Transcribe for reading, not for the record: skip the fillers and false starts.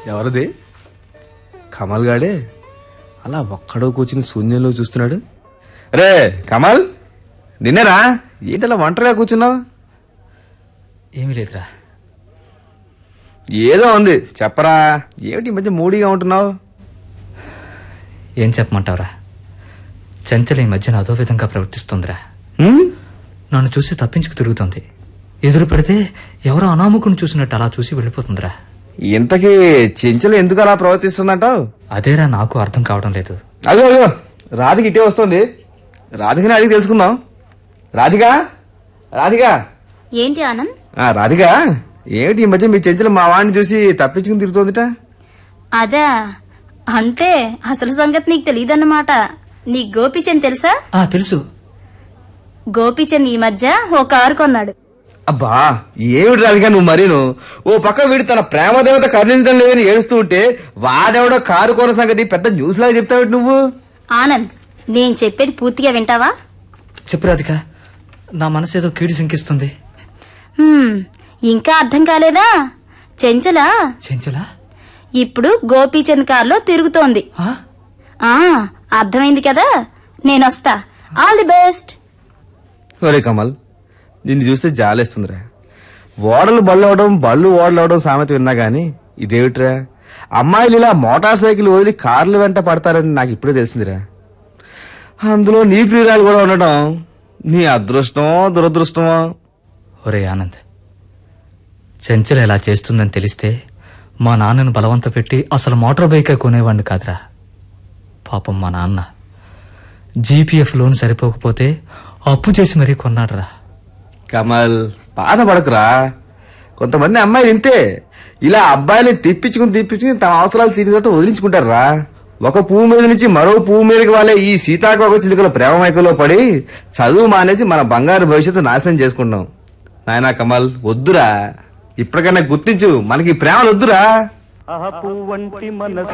ఎవరిది? కమల్ గాడే అలా ఒక్కడో కూర్చుని శూన్యంలో చూస్తున్నాడు. రే కమల్, నిన్నేరా? ఏంటలా ఒంటరిగా కూర్చున్నావు? ఏమీ లేదురా. ఏదో ఉంది, చెప్పరా. ఏమిటి ఈ మధ్య మూడీగా ఉంటున్నావు? ఏం చెప్పమంటావురా, చంచల ఈ మధ్యన అదో విధంగా ప్రవర్తిస్తుందిరా. నన్ను చూసి తప్పించుకు తిరుగుతుంది. ఎదురు పెడితే ఎవరో అనామకుని చూసినట్టు అలా చూసి వెళ్ళిపోతుందిరా. ఇంతకీ చెంచలు ఎందుకు అలా ప్రవర్తిస్తుందంటావు? అదేరా నాకు అర్థం కావడం లేదు. అదో అదో రాధిక ఇటే వస్తుంది. రాధికని అడిగి తెలుసుకుందాం. రాధిక, రాధిక. ఏంటి ఆనంద్? రాధిక, ఏమిటి ఈ మధ్య మీ చెంచలు మా వాడిని చూసి తప్పించుకుని తిరుగుతోందిట? అదా, అంటే అసలు సంగతి నీకు తెలియదన్నమాట. నీకు గోపీచంద్ తెలుసా? తెలుసు. గోపీచంద్ ఈ మధ్య ఓ కారు కొన్నాడు. అబ్బా, ఏమిటి రాధిక నువ్వు మరీను. ఓ పక్క వీడు తన ప్రేమదేవత కరుణించడం లేదని ఏడుస్తూ ఉంటే వాడెవడో కారు కొన్న సంగతి పెద్ద న్యూస్ లాగా చెప్తావు నువ్వు. ఆనంద్, నేను చెప్పేది పూర్తిగా వింటావా? చెప్పు రాధిక, నా మనసు ఏదో కీడి శంకిస్తుంది. ఇంకా అర్థం కాలేదా? చెంచలా ఇప్పుడు గోపీచంద్ కారులో తిరుగుతోంది. అర్థమైంది కదా. నేనొస్తా. All the best. ఒరే కమల్, నిన్ను చూస్తే జాలేస్తుందిరా. ఓడలు బళ్ళు అవడం, బళ్ళు ఓడలు అవడం సామెత విన్నా గాని ఇదేమిట్రా, అమ్మాయిలు ఇలా మోటార్ సైకిల్ వదిలి కార్లు వెంట పడతారని నాకు ఇప్పుడే తెలిసిందిరా. అందులో నీ ప్రియురాలు కూడా ఉండడం నీ అదృష్టమో దురదృష్టమో. ఒరే ఆనంద్, చెంచల ఇలా చేస్తుందని తెలిస్తే మా నాన్నను బలవంత పెట్టి అసలు మోటార్ బైకే కొనేవాడిని కాదురా. పాపం మా నాన్న జీపీఎఫ్ లోన్ సరిపోకపోతే అప్పు చేసి మరీ కొన్నాడురా. కమల్, బాధపడకురా. కొంతమంది అమ్మాయిలు ఇంతే, ఇలా అబ్బాయిని తిప్పించుకుని తమ అవసరాలు తీరిన వదిలించుకుంటారా. ఒక పువ్వు మీద నుంచి మరో పువ్వు మీదకి వాళ్ళే ఈ సీతాకోక చిలుకల ప్రేమమైకలో పడి చదువు మానేసి మన బంగారు భవిష్యత్తు నాశనం చేసుకుంటాం. నాయనా కమల్, వద్దురా. ఇప్పటికైనా గుర్తించు, మనకి ప్రేమలు వద్దురా.